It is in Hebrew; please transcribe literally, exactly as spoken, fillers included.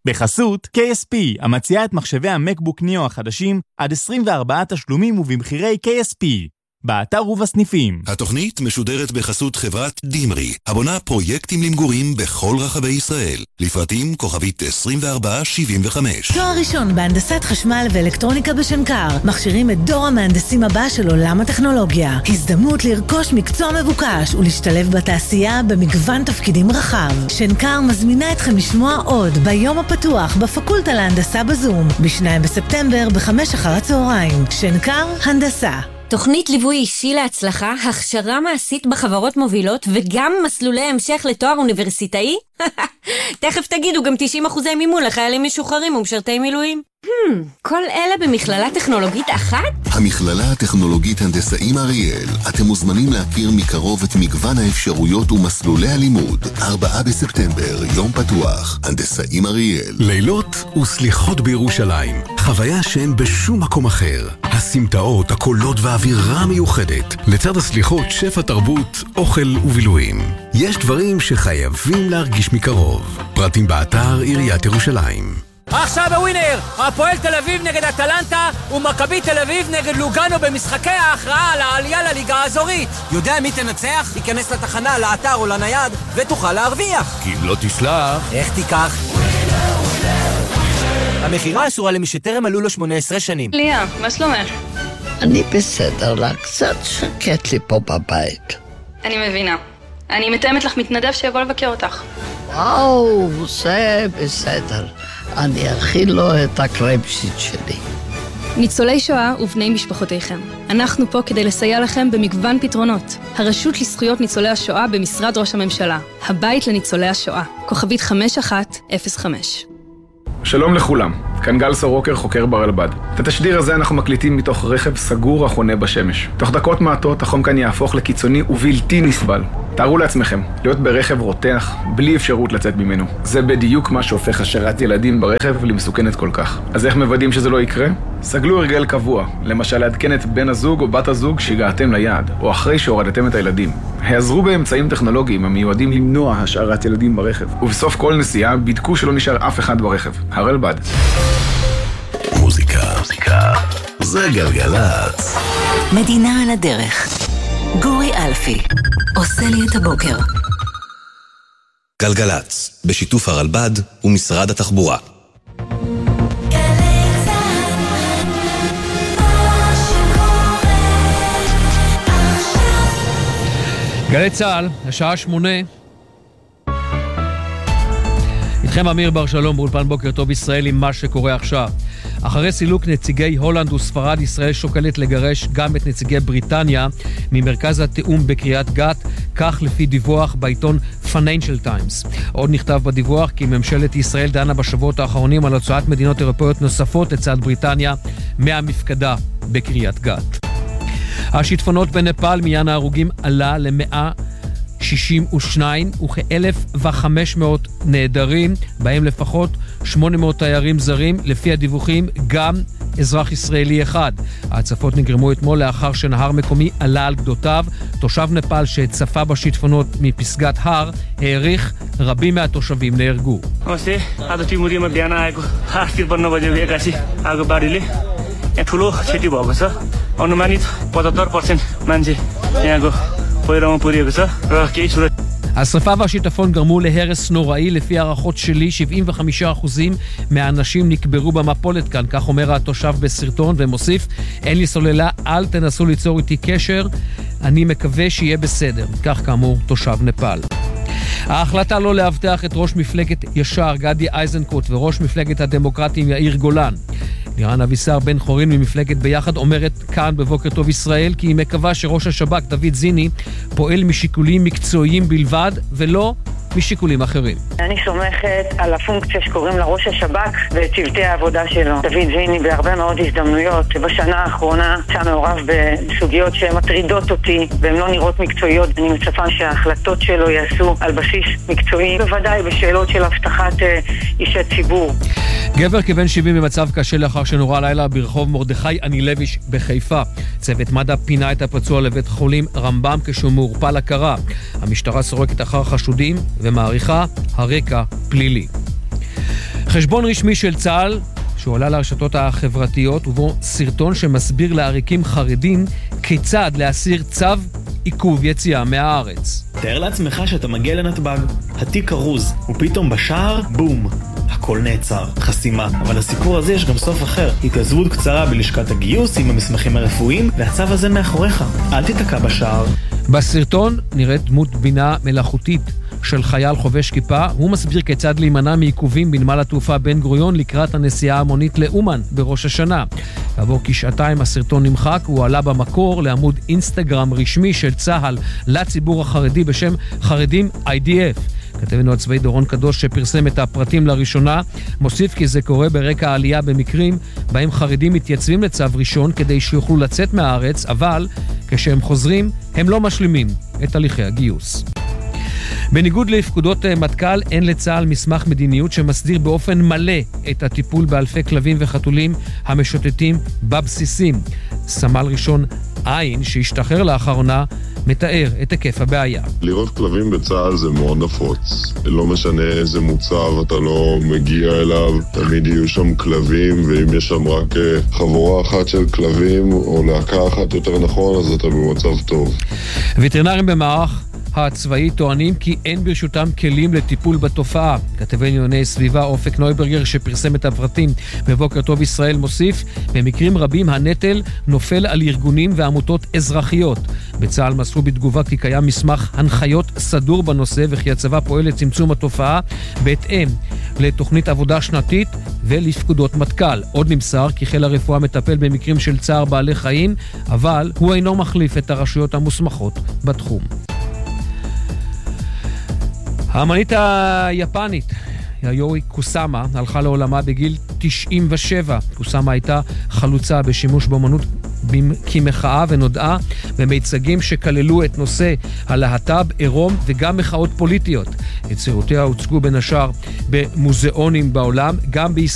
בחסות K S P, המציעה את מחשבי המקבוק ניאו החדשים עד עשרים וארבעה תשלומים ובמחירי K S P. באתר ובסניפים. התוכנית משודרת בחסות חברת דימרי, הבונה פרויקטים למגורים בכל רחבי ישראל. לפרטים כוכבית עשרים וארבע שבעים וחמש. תואר ראשון בהנדסת חשמל ואלקטרוניקה בשנקר. מכשירים את דור המהנדסים הבא של עולם הטכנולוגיה. הזדמנות לרכוש מקצוע מבוקש ולהשתלב בתעשייה במגוון תפקידים רחב. שנקר מזמינה אתכם לשמוע עוד ביום הפתוח בפקולטה להנדסה בזום, בשניים בספטמבר בחמש אחר הצהריים. שנקר הנדסה. תוכנית ליווי אישי להצלחה, הכשרה מעשית בחברות מובילות וגם מסלולי המשך לתואר אוניברסיטאי? תכף תגידו גם תשעים אחוזי מימון לחיילים משוחררים ומשרתי מילואים. Hmm, כל אלה במכללה טכנולוגית אחת? המכללה הטכנולוגית הנדסאים אריאל. אתם מוזמנים להכיר מקרוב את מגוון האפשרויות ומסלולי הלימוד. ארבעה בספטמבר, יום פתוח. הנדסאים אריאל. לילות וסליחות בירושלים. חוויה שאין בשום מקום אחר. הסמטאות, הקולות והאווירה המיוחדת. לצד הסליחות, שפע תרבות, אוכל ובילויים. יש דברים שחייבים להרגיש מקרוב. פרטים באתר עיריית ירושלים. עכשיו בווינר, הפועל תל אביב נגד אטלנטה ומכבי תל אביב נגד לוגאנו במשחקי ההכרעה על העלייה לליגה האזורית. יודע מי תנצח? ייכנס לתחנה, לאתר או לנייד ותוכל להרוויח. כי אם לא תסלח, איך תיקח? המחירה אסורה למי שטרם מלאו לו שמונה עשרה שנים. ליה, מה שלומך? אני בסדר, לה קצת שקט לי פה בבית. אני מבינה. אני מתאמת לך מתנדב שיבוא לבקר אותך. וואו, זה בסדר. אני אכיל לו את הקרייבשיט שלי. ניצולי שואה ובני משפחותיכם. אנחנו פה כדי לסייע לכם במגוון פתרונות. הרשות לזכויות ניצולי השואה במשרד ראש הממשלה. הבית לניצולי השואה. כוכבית חמש אחת אפס חמש. שלום לכולם, כאן גל סורוקר, חוקר ברלב"ד. את התשדיר הזה אנחנו מקליטים מתוך רכב סגור החונה בשמש. תוך דקות מעטות החום כאן יהפוך לקיצוני ובלתי נסבל. תארו לעצמכם, להיות ברכב רותח, בלי אפשרות לצאת ממנו. זה בדיוק מה שהופך השארת ילדים ברכב למסוכנת כל כך. אז איך מוודאים שזה לא יקרה? סגלו הרגל קבוע, למשל לעדכן את בן הזוג או בת הזוג שהגעתם ליעד, או אחרי שהורדתם את הילדים. העזרו באמצעים טכנולוגיים המיועדים למנוע השארת ילדים ברכב. ובסוף כל נסיעה בדקו שלא נשאר אף אחד ברכב. הרלב"ד. מוזיקה, מוזיקה, זה גלגלצ. מדינה על הדרך. גורי אלפי עושה לי את הבוקר. גלגלצ, בשיתוף הרלב"ד ומשרד התחבורה. גלי צהל, השעה שמונה. איתכם אמיר בר שלום באולפן בוקר טוב ישראל עם מה שקורה עכשיו. אחרי סילוק נציגי הולנד וספרד, ישראל שוקלת לגרש גם את נציגי בריטניה ממרכז התאום בקריית גת, כך לפי דיווח בעיתון Financial Times. עוד נכתב בדיווח כי ממשלת ישראל דנה בשבועות האחרונים על הוצאת מדינות אירופאיות נוספות לצד בריטניה מהמפקדה בקריית גת. השיטפונות בנפאל, מניין ההרוגים עלה ל-מאה שישים ושניים וכ-אלף וחמש מאות נעדרים, בהם לפחות שמונה מאות תיירים זרים, לפי הדיווחים גם אזרח ישראלי אחד. ההצפות נגרמו אתמול לאחר שנהר מקומי עלה על גדותיו. תושב נפאל שצפה בשיטפונות מפסגת הר העריך רבים מהתושבים נהרגו. नमस्ते आज टिमुरीमा बिहान आएको आठ त्रिपन्न बजे एकासी आगो बाढीले यहाँ ठुलो क्षति भएको छ अनुमानित पचहत्तर प्रतिशत मान्छे यहाँको पहिरोमा पुरिएको छ र केही सुरक्षा. השרפה והשיטפון גרמו להרס נוראי. לפי הערכות שלי שבעים וחמישה אחוז מהאנשים נקברו במפולת כאן, כך אומר התושב בסרטון ומוסיף, אין לי סוללה, אל תנסו ליצור איתי קשר, אני מקווה שיהיה בסדר. כך כאמור תושב נפאל. ההחלטה לא להבטח את ראש מפלגת ישר גדי איזנקוט וראש מפלגת הדמוקרטים יאיר גולן. לירן אבישר בן חורין ממפלגת ביחד אומרת כאן בבוקר טוב ישראל כי היא מקווה שראש השב"כ דוד זיני פועל משיקולים מקצועיים בלבד ולא משיקולים אחרים. אני סומכת על הפונקציה שקוראים לה ראש השב"כ וצוותי העבודה שלו. דוד זיני בהרבה מאוד הזדמנויות בשנה האחרונה צא מעורב בסוגיות שהן מטרידות אותי והן לא נראות מקצועיות. אני מצפה שההחלטות שלו יעשו על בסיס מקצועי, בוודאי בשאלות של הבטחת אישי ציבור. גבר כבן שבעים במצב קשה לאחר שנורא לילה ברחוב מרדכי אנילביש בחיפה. צוות מד"א פינה את הפצוע לבית חולים רמב"ם כשהוא מעורפל הכרה. המשטרה סורקת אחר חשודים ומעריכה הרקע פלילי. חשבון רשמי של צה"ל שעולה לרשתות החברתיות ובו סרטון שמסביר לעריקים חרדים כיצד להסיר צו עיכוב יציאה מהארץ. תאר לעצמך שאתה מגיע לנתב"ג, התיק ארוז, ופתאום בשער, בום, הכל נעצר, חסימה. אבל לסיפור הזה יש גם סוף אחר, התייצבות קצרה בלשכת הגיוס עם המסמכים הרפואיים, והצו הזה מאחוריך, אל תתקע בשער. בסרטון נראית דמות בינה מלאכותית של חייל חובש כיפה. הוא מסביר כיצד להימנע מעיכובים בנמל התעופה בן גוריון לקראת הנסיעה המונית לאומן בראש השנה. עבור כשעתיים הסרטון נמחק, הוא עלה במקור לעמוד אינסטגרם רשמי של צה"ל לציבור החרדי בשם חרדים איי די אף. כתבנו הצבאי דורון קדוש שפרסם את הפרטים לראשונה מוסיף כי זה קורה ברקע העלייה במקרים בהם חרדים מתייצבים לצו ראשון כדי שיוכלו לצאת מהארץ, אבל כשהם חוזרים הם לא משלימים את הליכי הגיוס. בניגוד לפקודות מטכ"ל, אין לצה"ל מסמך מדיניות שמסדיר באופן מלא את הטיפול באלפי כלבים וחתולים המשוטטים בבסיסים. סמל ראשון עין, שהשתחרר לאחרונה, מתאר את היקף הבעיה. לראות כלבים בצה"ל זה מאוד נפוץ. לא משנה איזה מוצב אתה לא מגיע אליו, תמיד יהיו שם כלבים, ואם יש שם רק חבורה אחת של כלבים, או להקה אחת יותר נכון, אז אתה במצב טוב. וטרינרים במערך הצבאי טוענים כי אין ברשותם כלים לטיפול בתופעה. כתבי ענייני סביבה אופק נויברגר שפרסם את הפרטים בבוקר טוב ישראל מוסיף, במקרים רבים הנטל נופל על ארגונים ועמותות אזרחיות. בצה"ל מסרו בתגובה כי קיים מסמך הנחיות סדור בנושא וכי הצבא פועל לצמצום התופעה בהתאם לתוכנית עבודה שנתית ולפקודות מטכ"ל. עוד נמסר כי חיל הרפואה מטפל במקרים של צער בעלי חיים, אבל הוא אינו מחליף את הרשויות המוסמכות בתחום. האמנית היפנית יאיורי קוסאמה הלכה לעולמה בגיל תשעים ושבע. קוסאמה הייתה חלוצה בשימוש באמנות כמחאה ונודעה במיצגים שכללו את נושא הלהט"ב, עירום וגם מחאות פוליטיות. יצירותיה הוצגו בין השאר במוזיאונים בעולם, גם בישראל.